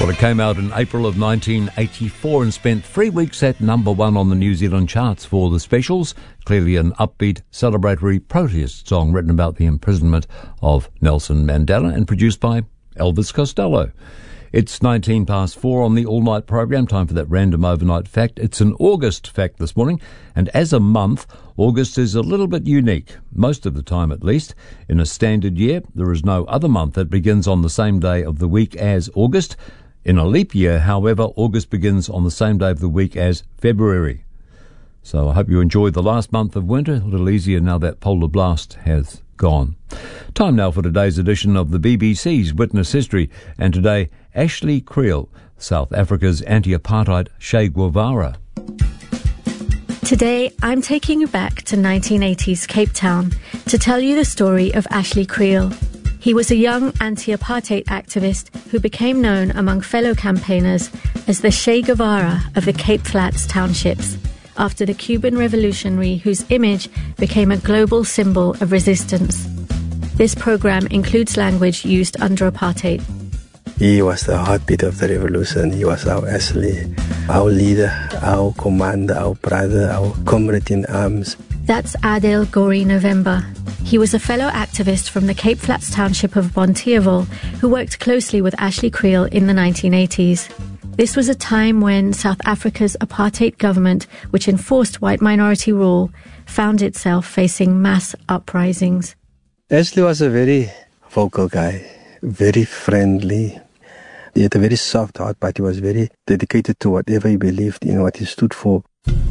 Well, it came out in April of 1984 and spent 3 weeks at number one on the New Zealand charts for The Specials. Clearly an upbeat, celebratory protest song written about the imprisonment of Nelson Mandela and produced by Elvis Costello. It's 19 past 4 on the all-night program. Time for that random overnight fact. It's an August fact this morning, and as a month, August is a little bit unique, most of the time at least. In a standard year, there is no other month that begins on the same day of the week as August. In a leap year, however, August begins on the same day of the week as February. So I hope you enjoyed the last month of winter, a little easier now that polar blast has gone. Time now for today's edition of the BBC's Witness History, and today, Ashley Creel, South Africa's anti-apartheid Che Guevara. Today, I'm taking you back to 1980s Cape Town to tell you the story of Ashley Creel. He was a young anti-apartheid activist who became known among fellow campaigners as the Che Guevara of the Cape Flats townships, after the Cuban revolutionary whose image became a global symbol of resistance. This program includes language used under apartheid. He was the heartbeat of the revolution. He was our Ashley, our leader, our commander, our brother, our comrade in arms. That's Adel Gori November. He was a fellow activist from the Cape Flats township of Bonteheuwel who worked closely with Ashley Creel in the 1980s. This was a time when South Africa's apartheid government, which enforced white minority rule, found itself facing mass uprisings. Ashley was a very vocal guy, very friendly. He had a very soft heart, but he was very dedicated to whatever he believed in, what he stood for.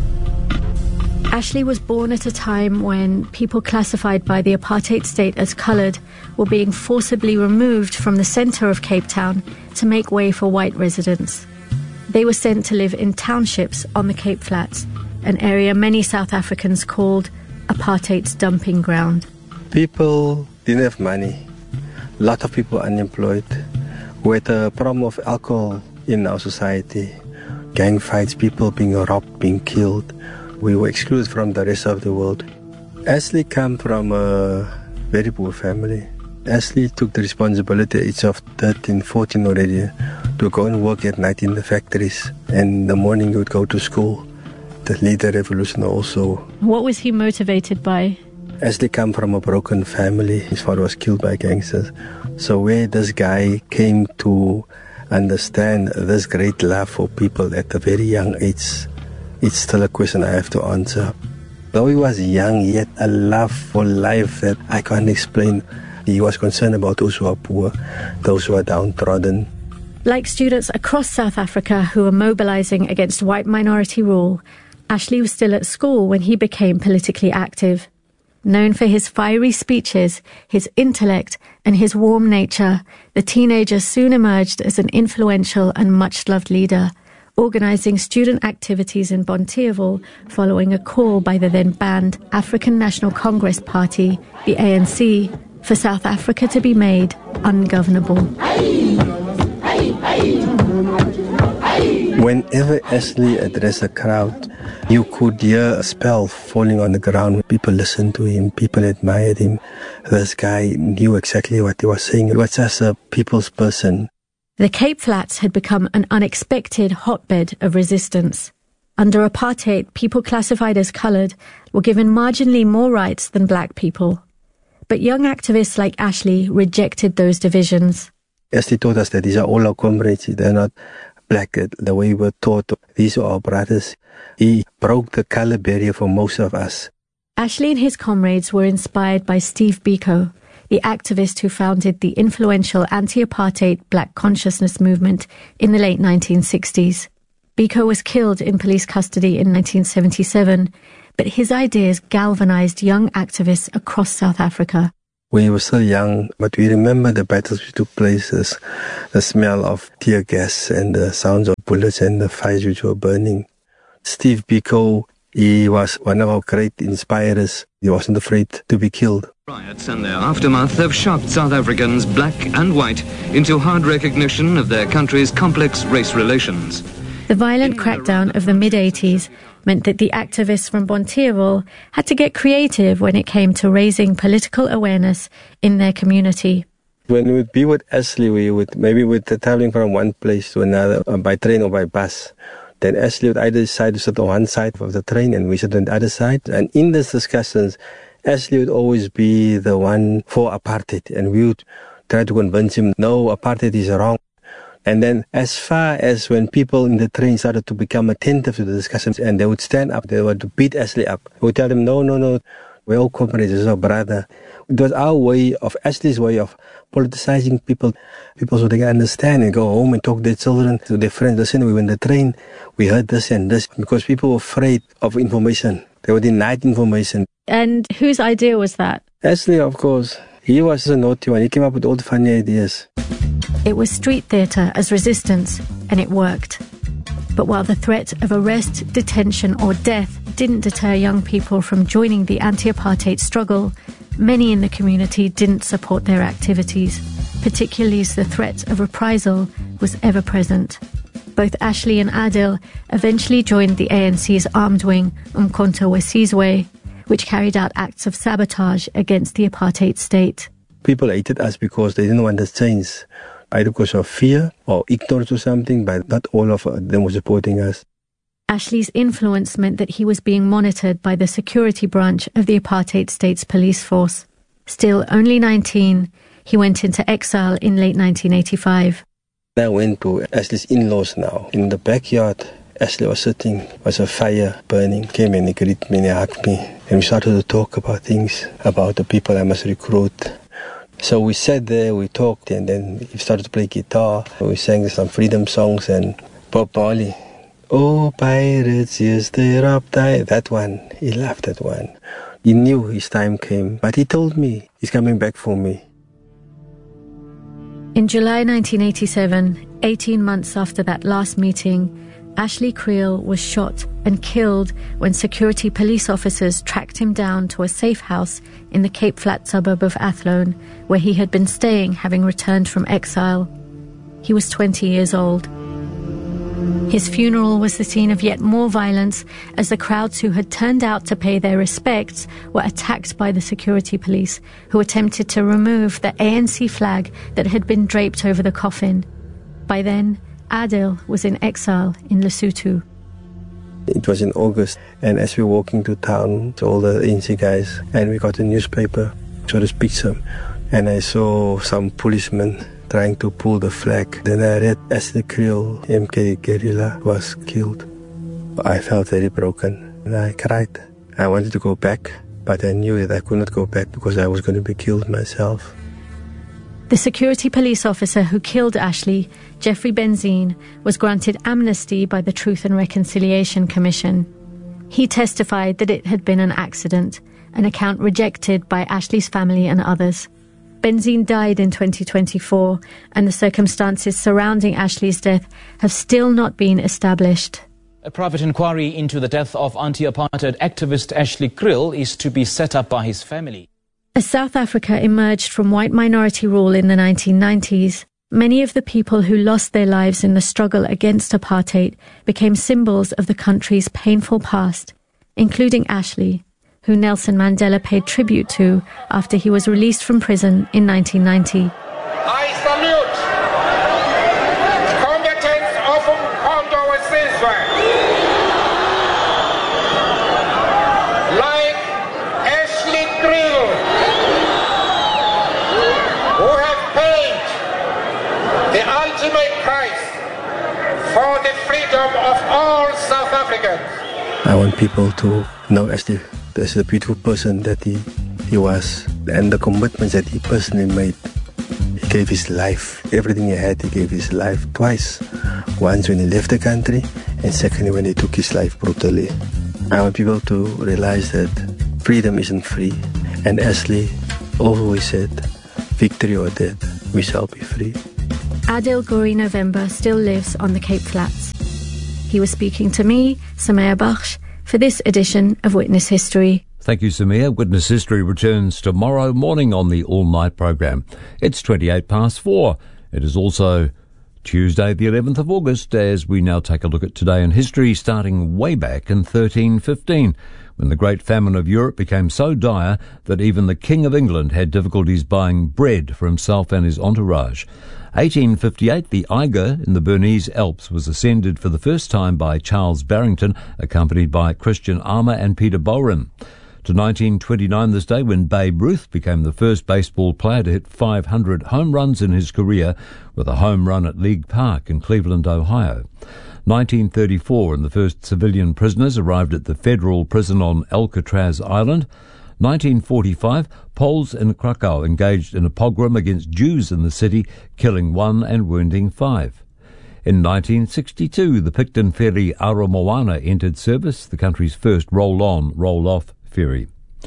Ashley was born at a time when people classified by the apartheid state as coloured were being forcibly removed from the centre of Cape Town to make way for white residents. They were sent to live in townships on the Cape Flats, an area many South Africans called apartheid's dumping ground. People didn't have money. A lot of people unemployed. We had a problem of alcohol in our society. Gang fights, people being robbed, being killed. We were excluded from the rest of the world. Ashley came from a very poor family. Ashley took the responsibility at age of 13, 14 already to go and work at night in the factories. And in the morning he would go to school to lead the revolution also. What was he motivated by? Ashley came from a broken family. His father was killed by gangsters. So where this guy came to understand this great love for people at a very young age, it's still a question I have to answer. Though he was young, he had a love for life that I can't explain. He was concerned about those who are poor, those who are downtrodden. Like students across South Africa who were mobilising against white minority rule, Ashley was still at school when he became politically active. Known for his fiery speeches, his intellect, and his warm nature, the teenager soon emerged as an influential and much-loved leader, organising student activities in Bonteheuwel following a call by the then-banned African National Congress Party, the ANC, for South Africa to be made ungovernable. Whenever Ashley addressed a crowd, you could hear a spell falling on the ground. People listened to him, people admired him. This guy knew exactly what he was saying. He was just a people's person. The Cape Flats had become an unexpected hotbed of resistance. Under apartheid, people classified as coloured were given marginally more rights than black people. But young activists like Ashley rejected those divisions. Ashley taught us that these are all our comrades. They're not black the way we were taught. These are our brothers. He broke the colour barrier for most of us. Ashley and his comrades were inspired by Steve Biko, the activist who founded the influential anti-apartheid black consciousness movement in the late 1960s. Biko was killed in police custody in 1977, but his ideas galvanized young activists across South Africa. We were still young, but we remember the battles which took place, the smell of tear gas and the sounds of bullets and the fires which were burning. Steve Biko, he was one of our great inspirers. He wasn't afraid to be killed. Riots and their aftermath have shocked South Africans, black and white, into hard recognition of their country's complex race relations. The violent crackdown of the mid-80s meant that the activists from Bonteheuwel had to get creative when it came to raising political awareness in their community. When we would be with Ashley, we would traveling from one place to another by train or by bus. Then Ashley would either decide to sit on one side of the train and we sit on the other side. And in these discussions, Ashley would always be the one for apartheid. And we would try to convince him, no, apartheid is wrong. And then as far as when people in the train started to become attentive to the discussions and they would stand up, they would beat Ashley up. We would tell them, no, we're all comrades, this is our brother. It was our way of, Ashley's way of politicizing people so they can understand and go home and talk to their children, to their friends. Listen, we were in the train, we heard this and this, because people were afraid of information. They were denied information. And whose idea was that? Ashley, of course. He was a naughty one. He came up with all the funny ideas. It was street theatre as resistance, and it worked. But while the threat of arrest, detention or death didn't deter young people from joining the anti-apartheid struggle, many in the community didn't support their activities, particularly as the threat of reprisal was ever present. Both Ashley and Adil eventually joined the ANC's armed wing, Umkhonto weSizwe, which carried out acts of sabotage against the apartheid state. People hated us because they didn't want to change, either because of fear or ignorance or something, but not all of them were supporting us. Ashley's influence meant that he was being monitored by the security branch of the apartheid state's police force. Still only 19, he went into exile in late 1985. I went to Ashley's in-laws now. In the backyard, Ashley was sitting, was a fire burning, came and he greeted me and he hugged me. And we started to talk about things, about the people I must recruit. So we sat there, we talked, and then he started to play guitar. We sang some freedom songs and Bob Marley. Oh, pirates, yes, they're up there. That one, he loved that one. He knew his time came, but he told me he's coming back for me. In July 1987, 18 months after that last meeting, Ashley Creel was shot and killed when security police officers tracked him down to a safe house in the Cape Flat suburb of Athlone, where he had been staying having returned from exile. He was 20 years old. His funeral was the scene of yet more violence as the crowds who had turned out to pay their respects were attacked by the security police, who attempted to remove the ANC flag that had been draped over the coffin. By then, Adil was in exile in Lesotho. It was in August, and as we were walking to town, to all the ANC guys, and we got a newspaper, saw this picture, and I saw some policemen trying to pull the flag. Then I read Ashley Creel, MK guerrilla, was killed. I felt very broken, and I cried. I wanted to go back, but I knew that I could not go back because I was going to be killed myself. The security police officer who killed Ashley, Jeffrey Benzine, was granted amnesty by the Truth and Reconciliation Commission. He testified that it had been an accident, an account rejected by Ashley's family and others. Benzine died in 2024, and the circumstances surrounding Ashley's death have still not been established. A private inquiry into the death of anti-apartheid activist Ashley Creel is to be set up by his family. As South Africa emerged from white minority rule in the 1990s, many of the people who lost their lives in the struggle against apartheid became symbols of the country's painful past, including Ashley, who Nelson Mandela paid tribute to after he was released from prison in 1990. I salute combatants of Umkhonto weSizwe, like Ashley Creel, who have paid the ultimate price for the freedom of all South Africans. I want people to know Ashley as a beautiful person that he was, and the commitments that he personally made. He gave his life, everything he had, he gave his life twice. Once when he left the country, and secondly when he took his life brutally. I want people to realize that freedom isn't free, and Ashley always said, victory or death, we shall be free. Adil Gori November still lives on the Cape Flats. He was speaking to me, Samaya Bakhsh, for this edition of Witness History. Thank you, Samir. Witness History returns tomorrow morning on the All Night program. It's 4:28. It is also Tuesday, the 11th of August, as we now take a look at today in history, starting way back in 1315, when the Great Famine of Europe became so dire that even the King of England had difficulties buying bread for himself and his entourage. 1858, the Eiger in the Bernese Alps was ascended for the first time by Charles Barrington, accompanied by Christian Armour and Peter Bowen. To 1929 this day, when Babe Ruth became the first baseball player to hit 500 home runs in his career with a home run at League Park in Cleveland, Ohio. 1934, and the first civilian prisoners arrived at the federal prison on Alcatraz Island. 1945, Poles in Krakow engaged in a pogrom against Jews in the city, killing 1 and wounding 5. In 1962, the Picton ferry Ara Moana entered service, the country's first roll-on, roll-off ferry.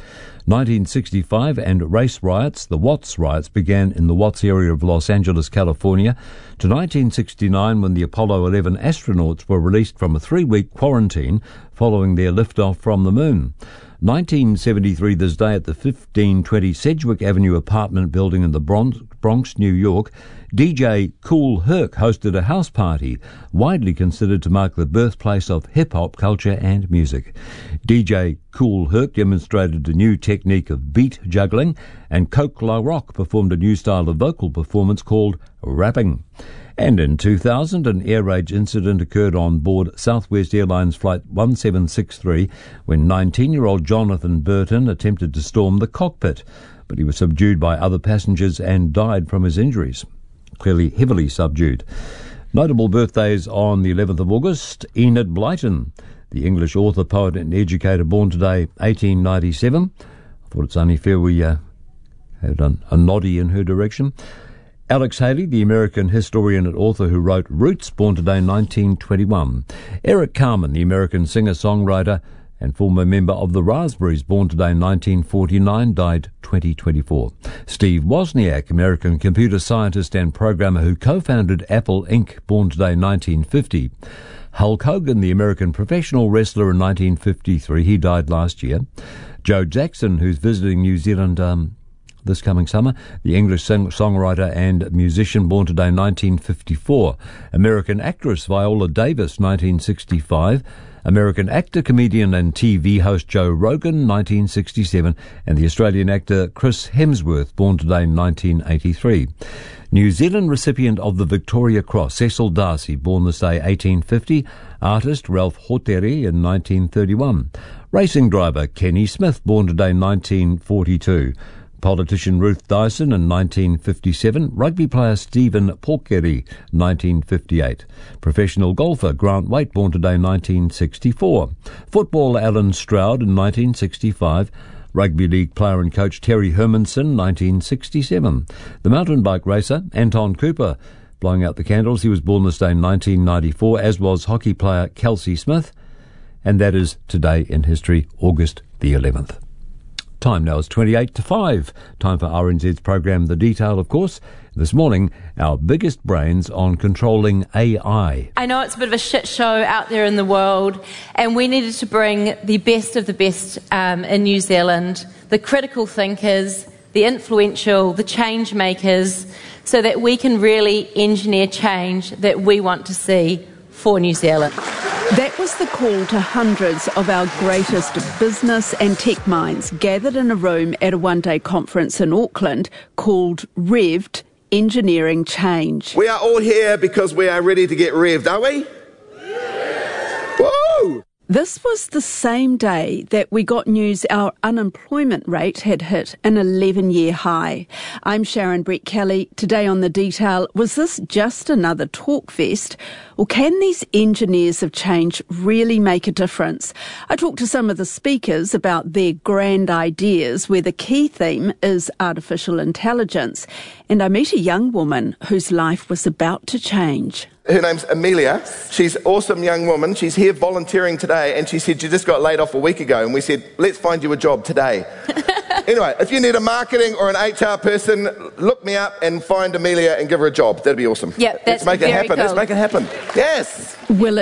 1965, and race riots, the Watts riots, began in the Watts area of Los Angeles, California, to 1969, when the Apollo 11 astronauts were released from a 3-week quarantine following their liftoff from the moon. 1973 this day, at the 1520 Sedgwick Avenue apartment building in the Bronx, New York, DJ Kool Herc hosted a house party widely considered to mark the birthplace of hip-hop culture and music. DJ Kool Herc demonstrated a new technique of beat juggling, and Coke La Rock performed a new style of vocal performance called rapping. And in 2000, an air rage incident occurred on board Southwest Airlines Flight 1763 when 19-year-old Jonathan Burton attempted to storm the cockpit, but he was subdued by other passengers and died from his injuries. Clearly heavily subdued. Notable birthdays on the 11th of August: Enid Blyton, the English author, poet and educator, born today, 1897. I thought it's only fair we had a noddy in her direction. Alex Haley, the American historian and author who wrote Roots, born today, 1921. Eric Carmen, the American singer-songwriter and former member of the Raspberries, born today, 1949, died 2024. Steve Wozniak, American computer scientist and programmer who co-founded Apple Inc., born today, 1950. Hulk Hogan, the American professional wrestler, in 1953. He died last year. Joe Jackson, who's visiting New Zealand this coming summer, the English songwriter and musician, born today, 1954. American actress Viola Davis, 1965. American actor, comedian and TV host Joe Rogan, 1967. And the Australian actor Chris Hemsworth, born today, 1983. New Zealand recipient of the Victoria Cross, Cecil Darcy, born this day, 1850. Artist Ralph Hoteri in 1931. Racing driver Kenny Smith, born today, 1942. Politician Ruth Dyson in 1957. Rugby player Stephen Porkeri, 1958. Professional golfer Grant Waite, born today, 1964. Footballer Alan Stroud in 1965. Rugby league player and coach Terry Hermanson, 1967. The mountain bike racer Anton Cooper, blowing out the candles. He was born this day in 1994, as was hockey player Kelsey Smith. And that is today in history, August the 11th. Time now is 28 to 5. Time for RNZ's program The Detail, of course. This morning, our biggest brains on controlling AI. I know it's a bit of a shit show out there in the world, and we needed to bring the best of the best in New Zealand, the critical thinkers, the influential, the change makers, so that we can really engineer change that we want to see for New Zealand. That was the call to hundreds of our greatest business and tech minds gathered in a room at a one-day conference in Auckland called Revved, Engineering Change. We are all here because we are ready to get revved, are we? Woo! This was the same day that we got news our unemployment rate had hit an 11-year high. I'm Sharon Brett Kelly. Today on The Detail, was this just another talk fest, or can these engineers of change really make a difference? I talked to some of the speakers about their grand ideas, where the key theme is artificial intelligence. And I met a young woman whose life was about to change. Her name's Amelia. She's an awesome young woman. She's here volunteering today, and she said she just got laid off a week ago, and we said, let's find you a job today. Anyway, if you need a marketing or an HR person, look me up and find Amelia and give her a job. That'd be awesome. Yep, that's Let's make it happen. Cool. Let's make it happen. Yes. Will